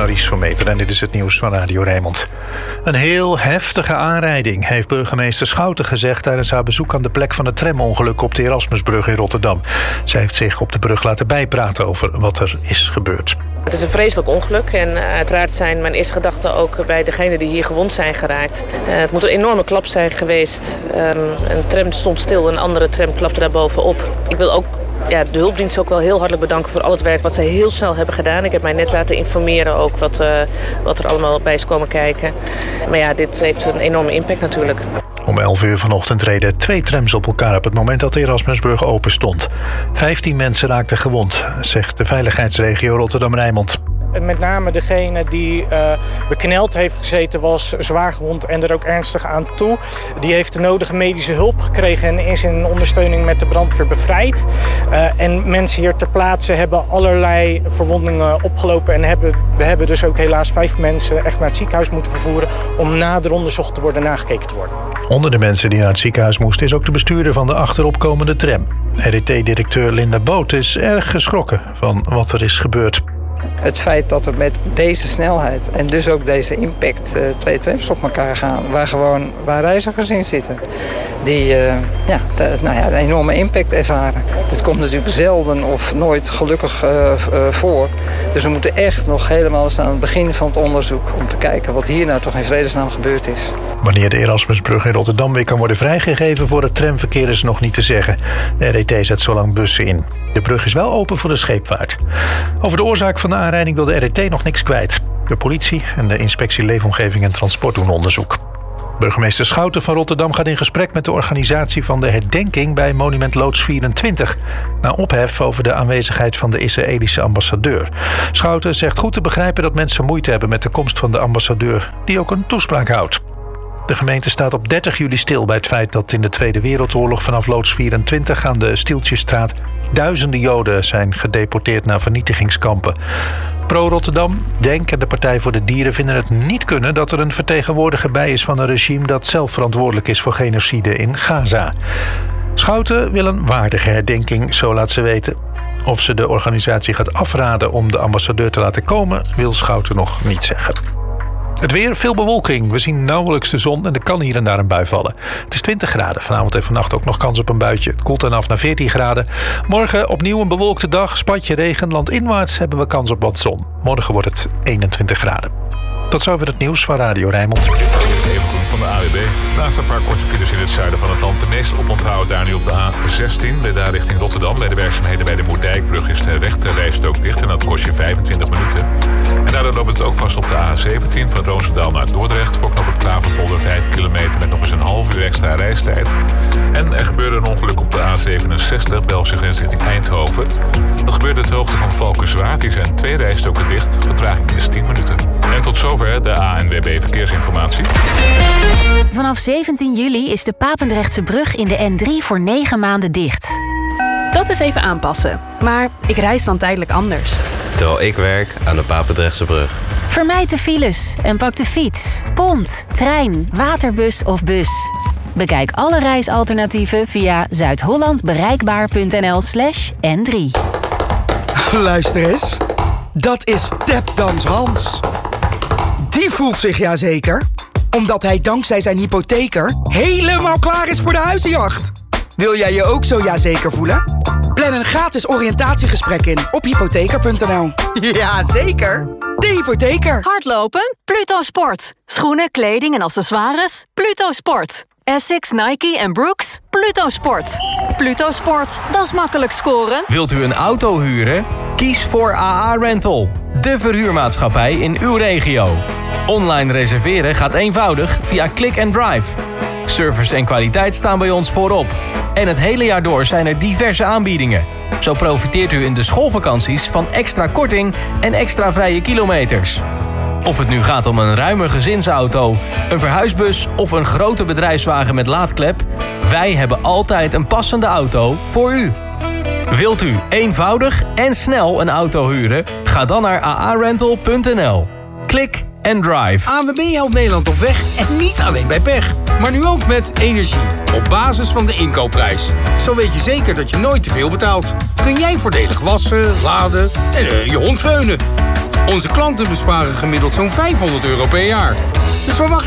Maurice Vermeter en dit is het nieuws van Radio Rijnmond. Een heel heftige aanrijding, heeft burgemeester Schouten gezegd tijdens haar bezoek aan de plek van het tramongeluk op de Erasmusbrug in Rotterdam. Zij heeft zich op de brug laten bijpraten over wat er is gebeurd. Het is een vreselijk ongeluk en uiteraard zijn mijn eerste gedachten ook bij degenen die hier gewond zijn geraakt. Het moet een enorme klap zijn geweest. Een tram stond stil, een andere tram klapte daarbovenop. Ik wil ook de hulpdienst ook wel heel hartelijk bedanken voor al het werk wat zij heel snel hebben gedaan. Ik heb mij net laten informeren ook wat er allemaal bij is komen kijken. Maar dit heeft een enorme impact natuurlijk. Om 11 uur vanochtend reden 2 trams op elkaar op het moment dat de Erasmusbrug open stond. 15 mensen raakten gewond, zegt de veiligheidsregio Rotterdam-Rijnmond. Met name degene die bekneld heeft gezeten was zwaar gewond en er ook ernstig aan toe. Die heeft de nodige medische hulp gekregen en is in ondersteuning met de brandweer bevrijd. En mensen hier ter plaatse hebben allerlei verwondingen opgelopen. En we hebben dus ook helaas 5 mensen echt naar het ziekenhuis moeten vervoeren om nader onderzocht te worden, nagekeken te worden. Onder de mensen die naar het ziekenhuis moesten is ook de bestuurder van de achteropkomende tram. RET-directeur Linda Boot is erg geschrokken van wat er is gebeurd. Het feit dat er met deze snelheid en dus ook deze impact 2 trams op elkaar gaan, waar reizigers in zitten, die een enorme impact ervaren. Dit komt natuurlijk zelden of nooit gelukkig voor. Dus we moeten echt nog helemaal staan aan het begin van het onderzoek om te kijken wat hier nou toch in vredesnaam gebeurd is. Wanneer de Erasmusbrug in Rotterdam weer kan worden vrijgegeven voor het tramverkeer is nog niet te zeggen. De RET zet zolang bussen in. De brug is wel open voor de scheepvaart. Over de oorzaak van de aanrijding wil de RET nog niks kwijt. De politie en de inspectie Leefomgeving en Transport doen onderzoek. Burgemeester Schouten van Rotterdam gaat in gesprek met de organisatie van de herdenking bij monument Loods 24. Na ophef over de aanwezigheid van de Israëlische ambassadeur. Schouten zegt goed te begrijpen dat mensen moeite hebben met de komst van de ambassadeur, die ook een toespraak houdt. De gemeente staat op 30 juli stil bij het feit dat in de Tweede Wereldoorlog vanaf Loods 24 aan de Stieltjesstraat duizenden Joden zijn gedeporteerd naar vernietigingskampen. Pro-Rotterdam, DENK en de Partij voor de Dieren vinden het niet kunnen dat er een vertegenwoordiger bij is van een regime dat zelf verantwoordelijk is voor genocide in Gaza. Schouten wil een waardige herdenking, zo laat ze weten. Of ze de organisatie gaat afraden om de ambassadeur te laten komen, wil Schouten nog niet zeggen. Het weer, veel bewolking. We zien nauwelijks de zon en er kan hier en daar een bui vallen. Het is 20 graden. Vanavond en vannacht ook nog kans op een buitje. Het koelt dan af naar 14 graden. Morgen opnieuw een bewolkte dag. Spatje regen. Landinwaarts hebben we kans op wat zon. Morgen wordt het 21 graden. Tot zover het nieuws van Radio Rijnmond. Van de AWB. Naast een paar korte files in het zuiden van het land. De meeste oponthouden daar nu op de A16. Daar richting Rotterdam. Bij de werkzaamheden bij de Moerdijkbrug is de rechterrijstrook dicht. En dat kost je 25 minuten. En daardoor loopt het ook vast op de A17 van Roosendaal naar Dordrecht. Voor knooppunt Klaverpolder 5 kilometer met nog eens een half uur extra reistijd. En er gebeurde een ongeluk op de A67 Belgische grens richting Eindhoven. Dat gebeurde ter hoogte van Valkenswaard. Hier zijn 2 rijstroken dicht. Vertraging is 10 minuten. En tot zover de ANWB Verkeersinformatie. Vanaf 17 juli is de Papendrechtse brug in de N3 voor 9 maanden dicht. Dat is even aanpassen. Maar ik reis dan tijdelijk anders. Terwijl ik werk aan de Papendrechtse brug. Vermijd de files en pak de fiets, pont, trein, waterbus of bus. Bekijk alle reisalternatieven via zuidhollandbereikbaar.nl/N3. Luister eens. Dat is Tapdans Hans. Die voelt zich jazeker, omdat hij dankzij zijn hypotheker helemaal klaar is voor de huizenjacht. Wil jij je ook zo jazeker voelen? Plan een gratis oriëntatiegesprek in op hypotheker.nl. Jazeker, de hypotheker. Hardlopen? Pluto Sport. Schoenen, kleding en accessoires? Pluto Sport. Essex, Nike en Brooks? Pluto Sport. Pluto Sport, dat is makkelijk scoren. Wilt u een auto huren? Kies voor AA Rental, de verhuurmaatschappij in uw regio. Online reserveren gaat eenvoudig via Click and Drive. Service en kwaliteit staan bij ons voorop. En het hele jaar door zijn er diverse aanbiedingen. Zo profiteert u in de schoolvakanties van extra korting en extra vrije kilometers. Of het nu gaat om een ruime gezinsauto, een verhuisbus of een grote bedrijfswagen met laadklep, wij hebben altijd een passende auto voor u. Wilt u eenvoudig en snel een auto huren? Ga dan naar aarental.nl. Klik and drive. ANWB helpt Nederland op weg en niet alleen bij pech. Maar nu ook met energie. Op basis van de inkoopprijs. Zo weet je zeker dat je nooit te veel betaalt. Kun jij voordelig wassen, laden en je hond veunen. Onze klanten besparen gemiddeld zo'n €500 per jaar. Dus waar wacht